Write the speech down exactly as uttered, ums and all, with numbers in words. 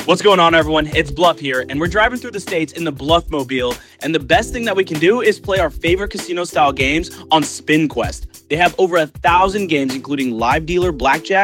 What's going on, everyone? It's Bluff here, and we're driving through the states in the Bluff Mobile, and the best thing that we can do is play our favorite casino-style games on Spin Quest. They have over a thousand games, including live dealer blackjack,